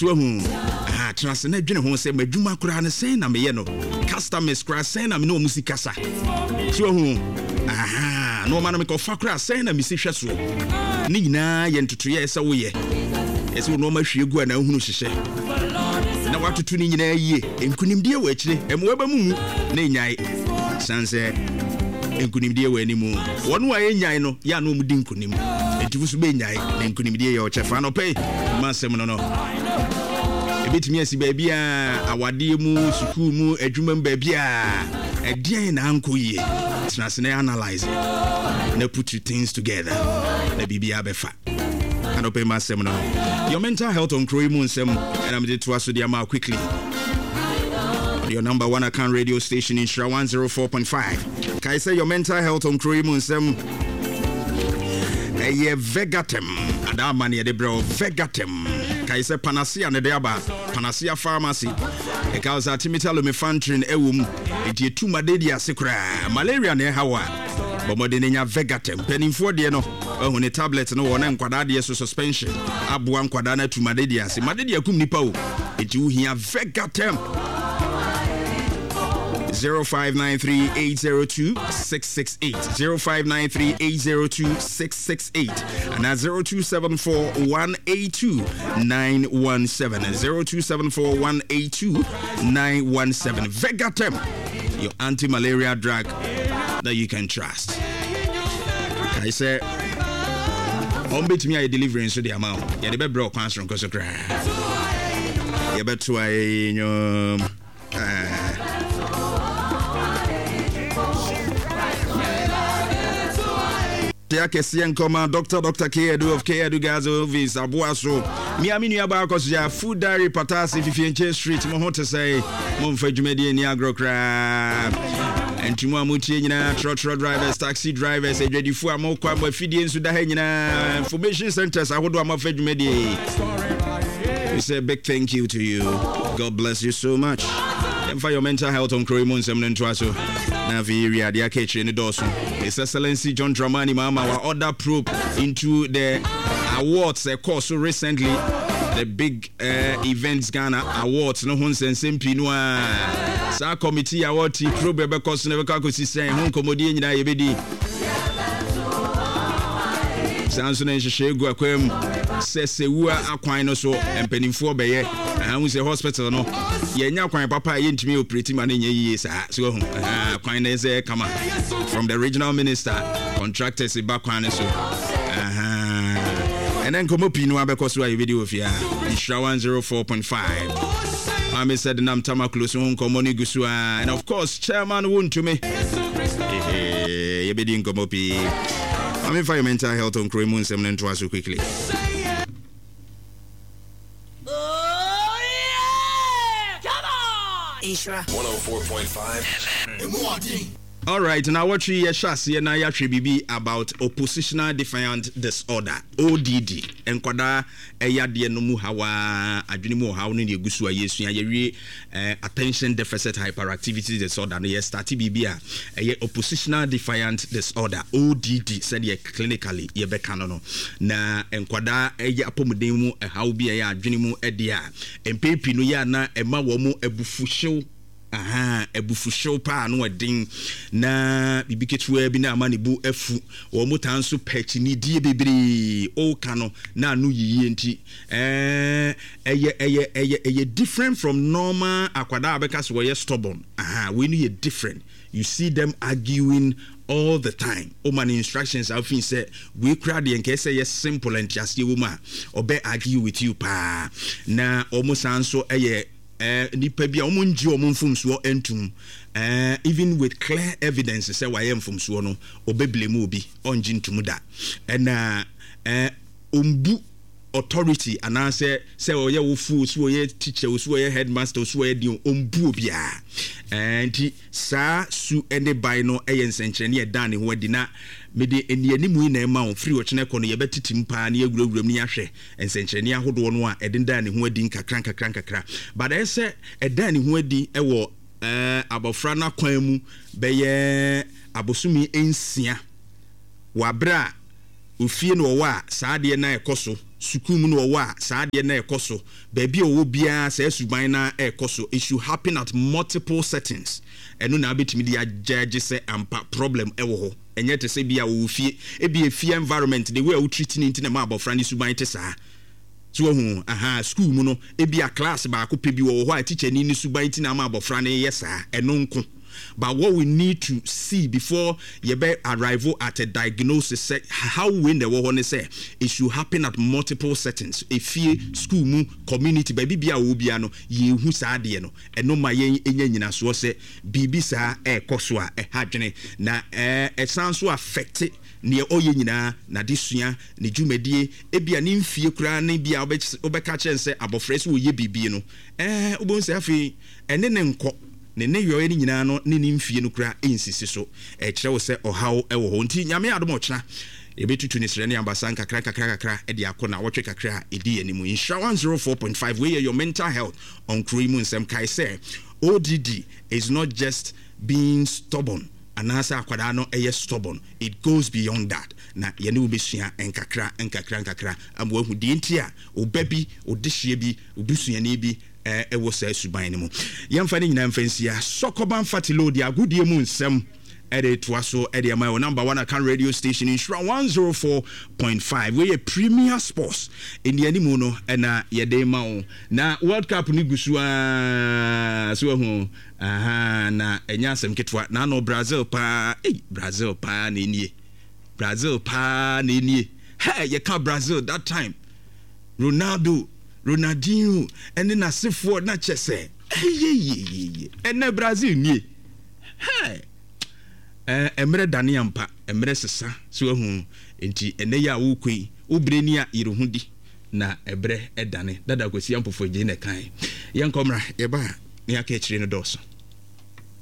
so hu trans na dwene ho se madwuma kura ne sen na meye no customers kura sen na me no musika sa so hu no man me ko fa kura sen na me si hwe so ni nyina ye ntoto ye se wo ye ese no ma hwe gu na hunu hyehye na watoto ni nyina yie enkunimdie wa akire emwe ba mu na nyai sanse enkunimdie wa animu wonu wa ye nyai no ya no mu di nkunim entifu so be nyai na enkunimdie ye o chefa no pay masem no ebetimi asi baabi a awade mu sukuu mu adwuma baabi a edian na anko yie trans na analyze na put things together na bibia befa anope masem no your mental health on Kroimu nsem and I'm to aso dia ma quickly your number one account radio station in Shra 104.5 kai say your mental health on Kroimu nsem eye Vegatem adama ne de bro Vegatem kai say panacea ne de aba panacea pharmacy e cause Timothy Lumefantrin ewum enti etumade dia sekura malaria ne hawa bomode ne nya Vegatem penifo de no ohune tablet no wona nkwada de so suspension aboa nkwada na tumade dia se made dia kum nipa o enti wo hia Vegatem 0593802668 0593802668 and 0274182917 Vegatem, your anti-malaria drug that you can trust. I say on bit me a delivery so the amount ya the bro kwans from koso kra ya beto ay Kesian Koma, Dr. Kedu of Kedu Gazo Vis Abuaso. Miami Abacos, ya food diary patasi Fifienche Street, Mohote say, Monfejumedi Niagro Crab. And Timamuti, trotro drivers, taxi drivers, a ready for more quam by Fidians to the Hena information centers. I would do a Mofejumedi. We say a big thank you to you. God bless you so much. And for your mental health on Kroimu Nsem Twaso. Naviria, the Akechi in the Dawson. His Excellency John Dramani Mama, our other probe into the awards, course so recently, the big events Ghana awards, no one sense in Pinua. Sa committee award, probe because never cacosi saying, Hong Comodi in Ibedi. Sanson and Shegu Aquem says Sewa Aquino so and Peninfo Baye. I was a hospital no. Ye nya kwan papa ye ntimi operating man nye yi sa so kwan na say come from the regional minister contractors back kwan so and then come up inu abekọ so a video of ya Shra 104.5 I said nam tama close on komoni gusu and of course chairman won to me ye be din come up I'm environmental health on Kroimu nsem nto so quickly. Ishra 104.5 All right, now what we shasi na ya bibi about oppositional defiant disorder ODD enkwada eya de no mu hawa adwene mu hawo ne egusu ayesu ayewie attention deficit hyperactivity disorder no ye start bibi a oppositional defiant disorder ODD said ye clinically ye beka no na enkwada eya apomuden mu hawo bi eya adwene mu ede a empepi no ya na ema wo mu ebufuhyew ebufushow pa no edin na bibiketua bi na amanibu afu wo motan so patch ni die bebre o kano na anu yiye nti eye different from normal akwada abeka so we stubborn we know you different. You see them arguing all the time. Man instructions I think say we crowd and can say yes simple and just you woman or be argue with you pa na almost answer nipa bia omunji omumfumso entum even with clear evidence say why emfumso no obeblemu obi onji ntum da na ombu authority and answer say oye wo fu so oye teacher so oye headmaster so oye di ombu obia and sa su ene by no eyensenkyene e dan ne ho adi na mede eni animu na ema on free ochene kono ye betitim pa na yegurawuram ni ahwe ensenkyene ahodo no a eden dan ne ho adi nkakra but I say edan ne ho adi e wo abofra na kwan mu beye abosumi ensia wabra ofie no wa saade na ekoso sukuu mu no wa saa de na ekoso baabi a wo bia saa suban na ekoso it should happen at multiple settings eno na betimi dia judge say ampa problem ewo ho enye te say bia wo fie e bia fie environment the way we treating into na ma abofra ni suban te saa so hu school mu no e bia class ba ko pe bi wo ho a teacher ni suban ti na ma abofra ni yesa eno nko. But what we need to see before you be arrive at a diagnosis, how we the one say it should happen at multiple settings. If you school mu community baby bia obia no ye hu saa de no eno ma yen enya nyina so say bibi saa koso a hadwene na sound so affect ne oye nyina na desua ne dwumadie ebia ne mfie kura ne bia obeka chense abofra se oye bibi no obon se afi ene ne nko ne yoye ni nyina no ne mfie no kura ensisi so kire wo se ohaw ewo ho nti nyame adom ochena ebetutu ne sere ne ambasa kakra de akona wotwe kakra edi animu insha 104.5 where your mental health on krimu nsem kai say ODD is not just being stubborn anasa akwada no stubborn, it goes beyond that. Na yene ubesua enkakra amwo hu de ntia obabi odehye bi obusuane bi ewo sa suban ne mu yemfa ne nyina mfansia sokoban fatilo de agudie mu nsem ede toaso ede my number 1 account radio station in Shra 104.5 we premier sports in the animu no na yede ma wo na World Cup ni gusua so hu na enya asem ketwa na no Brazil pa na nie hey you can Brazil that time Ronaldinho and then asifo na chese ene Brazil nie hey emre daniel mpa emre sesa so hu enti ene ya wo kwen obreni a yeruhudi na ebre edane dada kwesi ampofo je ne kan yenkomra ye ba ne aka chire no doso